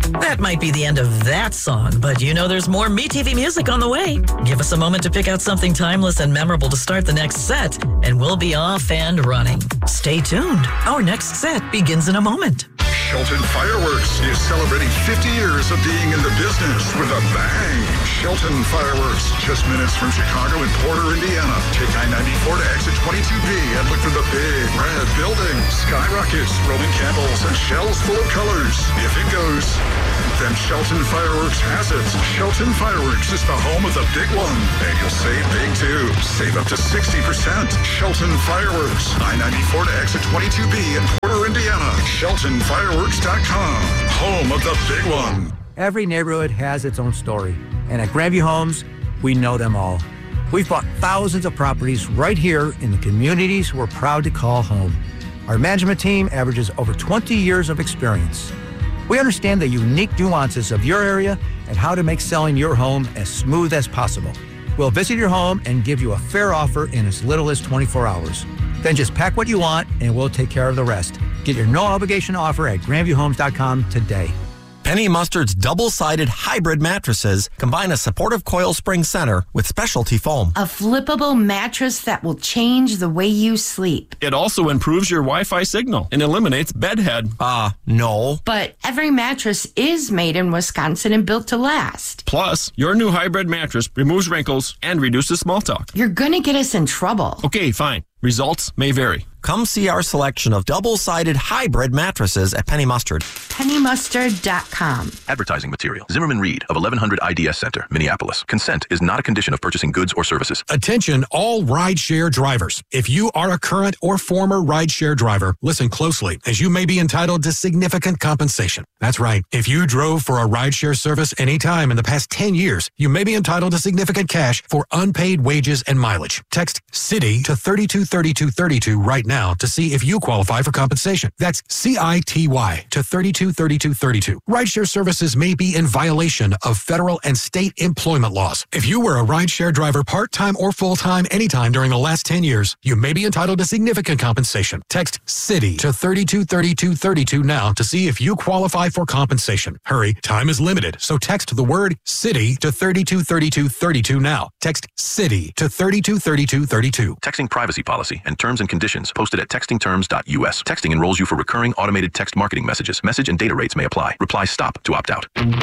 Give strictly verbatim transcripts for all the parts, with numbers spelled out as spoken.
That might be the end of that song, but you know there's more MeTV music on the way. Give us a moment to pick out something timeless and memorable to start the next set, and we'll be off and running. Stay tuned. Our next set begins in a moment. Shelton Fireworks is celebrating fifty years of being in the business with a bang. Shelton Fireworks, just minutes from Chicago and Porter, Indiana. Take I ninety-four to exit twenty-two B and look for the big red building. Skyrockets, Roman candles, and shells full of colors. If it goes, then Shelton Fireworks has it. Shelton Fireworks is the home of the big one. And you'll save big too. Save up to sixty percent. Shelton Fireworks, I ninety-four to exit twenty-two B in Porter, Indiana. Shelton Fireworks dot com, home of the big one. Every neighborhood has its own story, and at Grandview Homes, we know them all. We've bought thousands of properties right here in the communities we're proud to call home. Our management team averages over twenty years of experience. We understand the unique nuances of your area and how to make selling your home as smooth as possible. We'll visit your home and give you a fair offer in as little as twenty-four hours. Then just pack what you want and we'll take care of the rest. Get your no-obligation offer at Grandview Homes dot com today. Penny Mustard's double-sided hybrid mattresses combine a supportive coil spring center with specialty foam. A flippable mattress that will change the way you sleep. It also improves your Wi-Fi signal and eliminates bedhead. Ah, uh, no. But every mattress is made in Wisconsin and built to last. Plus, your new hybrid mattress removes wrinkles and reduces small talk. You're gonna get us in trouble. Okay, fine. Results may vary. Come see our selection of double-sided hybrid mattresses at Penny Mustard. Penny Mustard dot com. Advertising material. Zimmerman Reed of eleven hundred I D S Center, Minneapolis. Consent is not a condition of purchasing goods or services. Attention all rideshare drivers. If you are a current or former rideshare driver, listen closely, as you may be entitled to significant compensation. That's right. If you drove for a rideshare service any time in the past ten years, you may be entitled to significant cash for unpaid wages and mileage. Text CITY to thirty-two thirty-two thirty-two right now to see if you qualify for compensation. That's C I T Y to thirty-two thirty-two thirty-two. Rideshare services may be in violation of federal and state employment laws. If you were a rideshare driver part-time or full-time anytime during the last ten years, you may be entitled to significant compensation. Text CITY to thirty-two thirty-two thirty-two now to see if you qualify for compensation. Hurry, time is limited, so text the word CITY to thirty-two thirty-two thirty-two now. Text CITY to thirty-two thirty-two thirty-two. Texting privacy policy and terms and conditions posted at texting terms dot U S. Texting enrolls you for recurring automated text marketing messages. Message and data rates may apply. Reply STOP to opt out.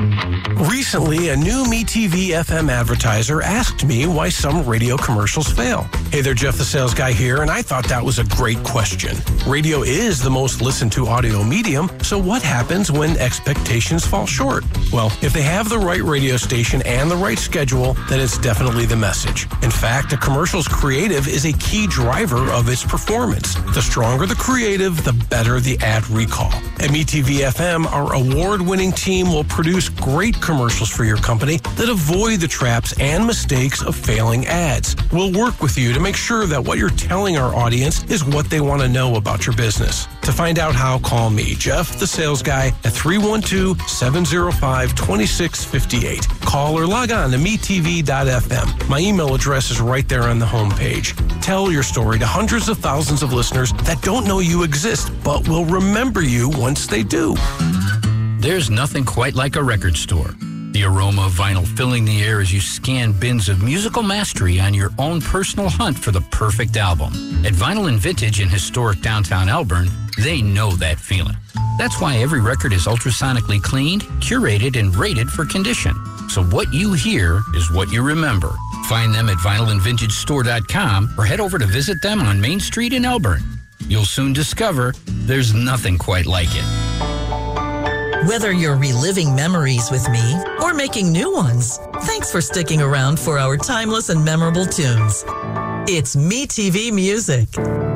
Recently, a new MeTV F M advertiser asked me why some radio commercials fail. Hey there, Jeff the Sales Guy here, and I thought that was a great question. Radio is the most listened to audio medium, so what happens when expectations fall short? Well, if they have the right radio station and the right schedule, then it's definitely the message. In fact, a commercial's creative is a key driver of its performance. The stronger the creative, the better the ad recall. At MeTV F M, our award-winning team will produce great commercials for your company that avoid the traps and mistakes of failing ads. We'll work with you to make sure that what you're telling our audience is what they want to know about your business. To find out how, call me, Jeff the Sales Guy, at three one two, seven zero five, two six five eight. Call or log on to me T V dot F M. My email address is right there on the homepage. Tell your story to hundreds of thousands of listeners that don't know you exist, but will remember you once they do. There's nothing quite like a record store. The aroma of vinyl filling the air as you scan bins of musical mastery on your own personal hunt for the perfect album. At Vinyl and Vintage in historic downtown Elburn, they know that feeling. That's why every record is ultrasonically cleaned, curated, and rated for condition. So what you hear is what you remember. Find them at vinyl and vintage store dot com or head over to visit them on Main Street in Elburn. You'll soon discover there's nothing quite like it. Whether you're reliving memories with me or making new ones, thanks for sticking around for our timeless and memorable tunes. It's MeTV Music.